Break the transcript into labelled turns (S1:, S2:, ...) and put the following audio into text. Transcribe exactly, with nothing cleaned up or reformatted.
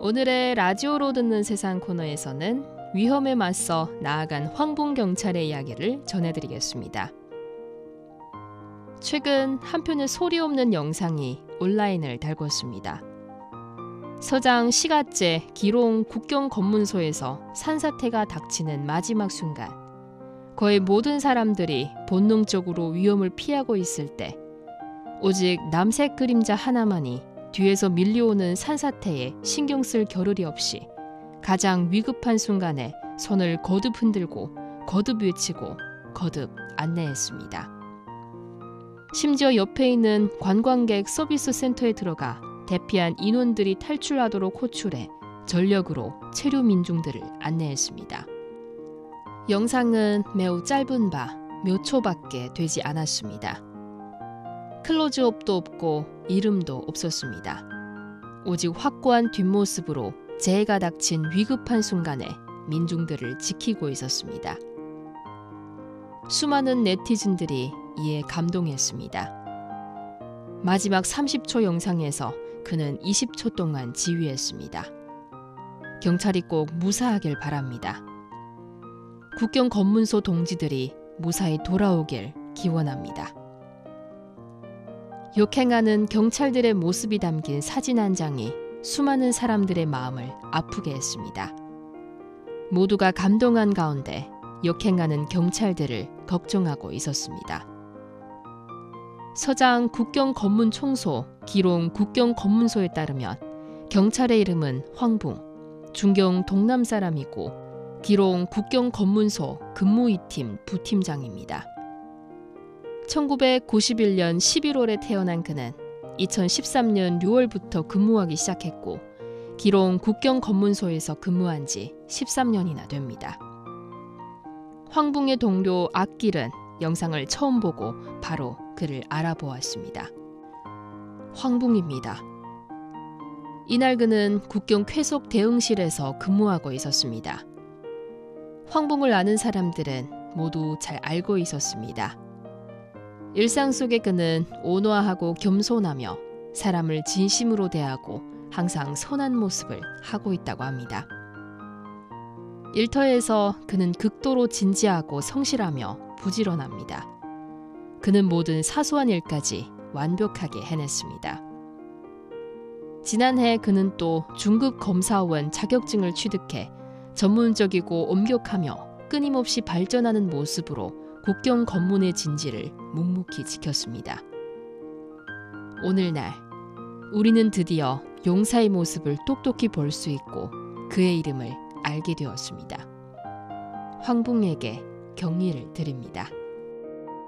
S1: 오늘의 라디오로 듣는 세상 코너에서는 위험에 맞서 나아간 황봉 경찰의 이야기를 전해드리겠습니다. 최근 한 편의 소리 없는 영상이 온라인을 달궜습니다. 서장 시가째 기롱 국경 검문소에서 산사태가 닥치는 마지막 순간, 거의 모든 사람들이 본능적으로 위험을 피하고 있을 때 오직 남색 그림자 하나만이 뒤에서 밀려오는 산사태에 신경 쓸 겨를이 없이 가장 위급한 순간에 손을 거듭 흔들고 거듭 외치고 거듭 안내했습니다. 심지어 옆에 있는 관광객 서비스 센터에 들어가 대피한 인원들이 탈출하도록 호출해 전력으로 체류 민중들을 안내했습니다. 영상은 매우 짧은 바 몇 초밖에 되지 않았습니다. 클로즈업도 없고 이름도 없었습니다. 오직 확고한 뒷모습으로 재해가 닥친 위급한 순간에 민중들을 지키고 있었습니다. 수많은 네티즌들이 이에 감동했습니다. 마지막 삼십 초 영상에서 그는 이십 초 동안 지휘했습니다. 경찰이 꼭 무사하길 바랍니다. 국경 검문소 동지들이 무사히 돌아오길 기원합니다. 역행하는 경찰들의 모습이 담긴 사진 한 장이 수많은 사람들의 마음을 아프게 했습니다. 모두가 감동한 가운데 역행하는 경찰들을 걱정하고 있었습니다. 서장 국경 검문 총소 기롱 국경 검문소에 따르면 경찰의 이름은 황붕, 중경 동남 사람이고 기롱 국경 검문소 근무 이 팀 부팀장입니다. 천구백구십일 년 십일월에 태어난 그는 이천십삼 년 유월부터 근무하기 시작했고 기롱 국경 검문소에서 근무한 지 십삼 년이나 됩니다. 황붕의 동료 악길은 영상을 처음 보고 바로 그를 알아보았습니다. 황붕입니다. 이날 그는 국경 쾌속 대응실에서 근무하고 있었습니다. 황붕을 아는 사람들은 모두 잘 알고 있었습니다. 일상 속에 그는 온화하고 겸손하며 사람을 진심으로 대하고 항상 선한 모습을 하고 있다고 합니다. 일터에서 그는 극도로 진지하고 성실하며 부지런합니다. 그는 모든 사소한 일까지 완벽하게 해냈습니다. 지난해 그는 또 중급 검사원 자격증을 취득해 전문적이고 엄격하며 끊임없이 발전하는 모습으로 국경 검문의 진지를 묵묵히 지켰습니다. 오늘날 우리는 드디어 용사의 모습을 똑똑히 볼 수 있고 그의 이름을 알게 되었습니다. 황붕에게 경의를 드립니다.